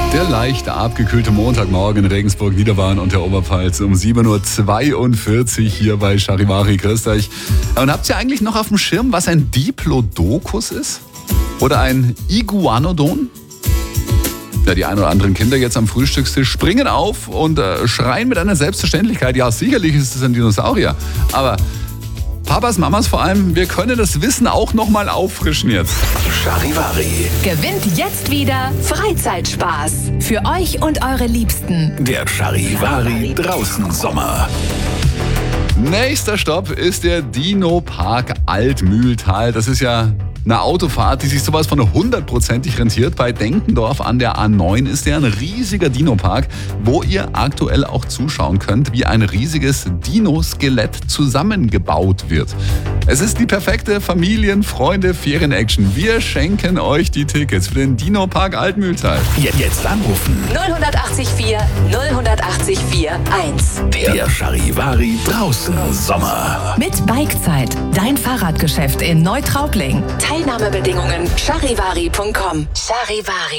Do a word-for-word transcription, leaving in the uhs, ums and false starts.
Der leicht abgekühlte Montagmorgen in Regensburg, Niederbayern und der Oberpfalz um sieben Uhr zweiundvierzig hier bei Charivari. Grüßt euch. Und habt ihr eigentlich noch auf dem Schirm, was ein Diplodocus ist? Oder ein Iguanodon? Ja, die ein oder anderen Kinder jetzt am Frühstückstisch springen auf und äh, schreien mit einer Selbstverständlichkeit. Ja, sicherlich ist es ein Dinosaurier. Aber Papas, Mamas vor allem, wir können das Wissen auch nochmal auffrischen jetzt. Charivari. Gewinnt jetzt wieder Freizeitspaß. Für euch und eure Liebsten. Der Charivari draußen Sommer. Nächster Stopp ist der Dino-Park Altmühltal. Das ist ja eine Autofahrt, die sich sowas von hundertprozentig rentiert. Bei Denkendorf an der A neun ist ja ein riesiger Dino-Park, wo ihr aktuell auch zuschauen könnt, wie ein riesiges Dino-Skelett zusammengebaut wird. Es ist die perfekte Familien-, Freunde-, Ferien-Action. Wir schenken euch die Tickets für den Dino-Park Altmühltal. Jetzt anrufen. null acht vier, null acht vier eins. Der Charivari draußen Sommer. Mit Bikezeit. Dein Fahrradgeschäft in Neutraubling. Teilnahmebedingungen charivari punkt com. Charivari.